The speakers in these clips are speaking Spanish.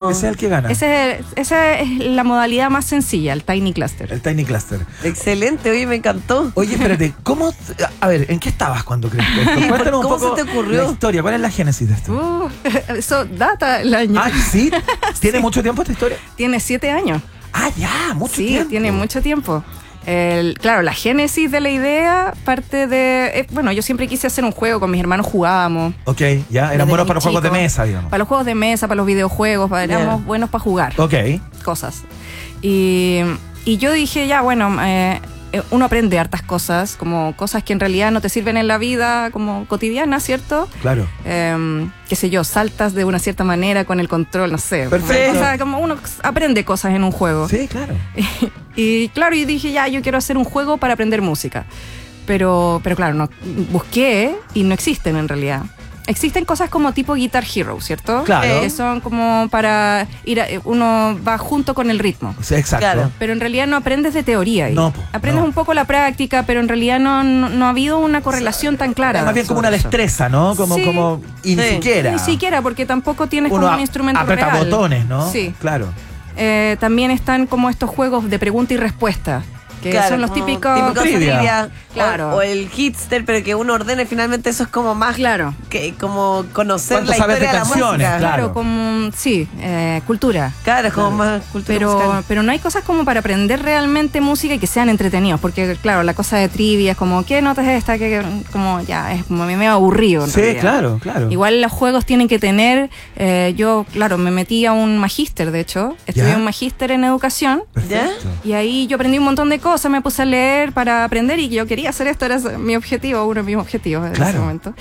Ese es el que gana. Esa es la modalidad más sencilla, el Tiny Cluster. El Tiny Cluster. Excelente, oye, me encantó. Oye, espérate, ¿cómo? A ver, ¿en qué estabas cuando creaste esto? Cuéntanos ¿Cómo un poco se te ocurrió? la historia. ¿Cuál es la génesis de esto? Eso data el año. Ah, ¿sí? ¿Tiene mucho tiempo esta historia? Tiene 7 años. Ah, ya, mucho tiempo. Sí, tiene mucho tiempo. Claro, la génesis de la idea parte de... bueno, yo siempre quise hacer un juego, con mis hermanos jugábamos. Ok, ya, eran buenos para los juegos de mesa, digamos. Para los juegos de mesa, para los videojuegos, éramos buenos para jugar. Ok. Cosas. Y yo dije, ya, bueno, uno aprende hartas cosas, como cosas que en realidad no te sirven en la vida como cotidiana, ¿cierto? Claro. Qué sé yo, saltas de una cierta manera con el control, no sé. Perfecto. O sea, como uno aprende cosas en un juego. Sí, claro. Y claro, y dije, ya, yo quiero hacer un juego para aprender música. Pero claro, no, busqué y no existen en realidad. Existen cosas como tipo Guitar Hero, ¿cierto? Claro. Que son como para ir uno va junto con el ritmo. Sí, exacto. Claro. Pero en realidad no aprendes de teoría ahí. No, aprendes un poco la práctica, pero en realidad no ha habido una correlación tan clara. Es más bien como una sobre eso. destreza, ¿no? Sí. Y ni siquiera. Ni siquiera, porque tampoco tienes Uno como un instrumento aprieta real. botones, ¿no? Sí. Claro. También están como estos juegos de pregunta y respuesta, que Claro, son los como típicos trivia. Claro. O el hitster, pero que uno ordene, finalmente eso es como más Claro. que como conocer ¿Cuánto la sabes historia de de la canciones? música. Claro. como sí, cultura. Claro, es como más cultura musical. Pero no hay cosas como para aprender realmente música y que sean entretenidos, porque claro, la cosa de trivia es como, ¿qué nota es esta? Que como ya es como medio aburrido. En Sí, realidad. claro. Igual los juegos tienen que tener, yo claro, me metí a un magíster, de hecho, estudié ¿Ya? un magíster en educación. Perfecto. Y ahí yo aprendí un montón de cosas, me puse a leer para aprender y yo quería hacer esto, era mi objetivo, uno de mis objetivos en Claro. ese momento.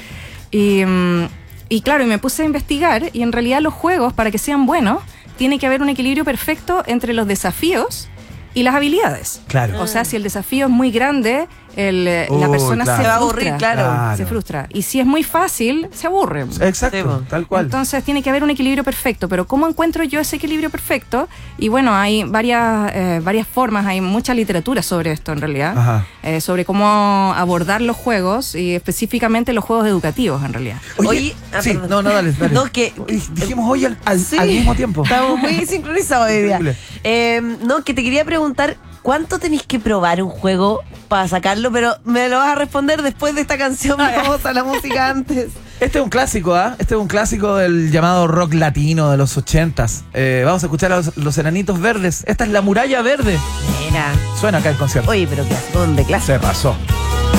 Y claro, y me puse a investigar y en realidad los juegos, para que sean buenos, tiene que haber un equilibrio perfecto entre los desafíos y las habilidades. Claro. O sea, si el desafío es muy grande, la persona claro. se Se va a frustra. aburrir, claro. Se frustra. Y si es muy fácil, se aburre. Exacto, Sí, tal cual. Entonces tiene que haber un equilibrio perfecto, pero ¿cómo encuentro yo ese equilibrio perfecto? Y bueno, hay varias formas, hay mucha literatura sobre esto en realidad, Ajá. sobre cómo abordar los juegos y específicamente los juegos educativos en realidad. Oye, sí, perdón. no, dale. No, que dijimos hoy al sí, mismo tiempo. Estamos muy sincronizados hoy día. Increíble. No, que te quería preguntar, ¿cuánto tenéis que probar un juego para sacarlo? Pero me lo vas a responder después de esta canción. Vamos a la música antes. Este es un clásico, ¿ah? Este es un clásico del llamado rock latino de los 80s. Vamos a escuchar a los Enanitos Verdes. Esta es La Muralla Verde. Mira. Suena acá el concierto. Oye, pero ¿qué? ¿Dónde clase? Se pasó.